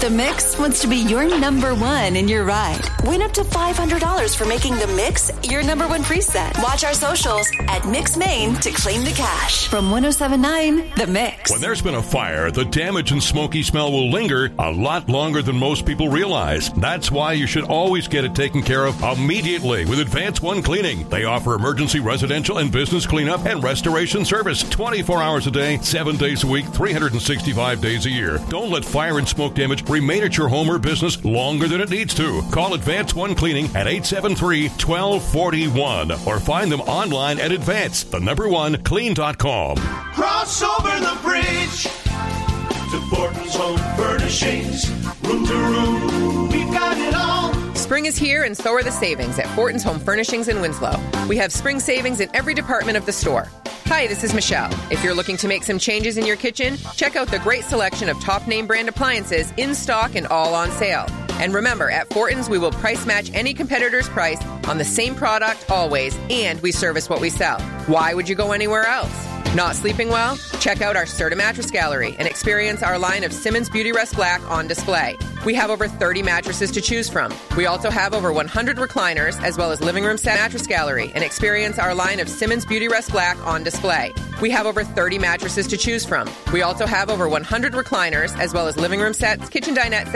The Mix wants to be your number one in your ride. Win up to $500 for making The Mix your number one preset. Watch our socials at Mix Maine to claim the cash. From 107.9 The Mix. When there's been a fire, the damage and smoky smell will linger a lot longer than most people realize. That's why you should always get it taken care of immediately with Advance One Cleaning. They offer emergency residential and business cleanup and restoration service 24 hours a day, 7 days a week, 365 days a year. Don't let fire and smoke damage remain at your home or business longer than it needs to. Call Advance One Cleaning at 873-1241 or find them online at advance1clean.com. Cross over the bridge to Fortin's Home Furnishings. Room to room, we've got it all. Spring is here, and so are the savings at Fortin's Home Furnishings in Winslow. We have spring savings in every department of the store. Hi, this is Michelle. If you're looking to make some changes in your kitchen, check out the great selection of top name brand appliances in stock and all on sale. And remember, at Fortin's, we will price match any competitor's price on the same product always, and we service what we sell. Why would you go anywhere else? Not sleeping well? Check out our Serta Mattress Gallery and experience our line of Simmons Beauty Rest Black on display. We have over 30 mattresses to choose from. We also have over 100 recliners, as well as living room set mattress gallery, and experience our line of Simmons Beauty Rest Black on display. We have over 30 mattresses to choose from. We also have over 100 recliners, as well as living room sets, kitchen dinette sets,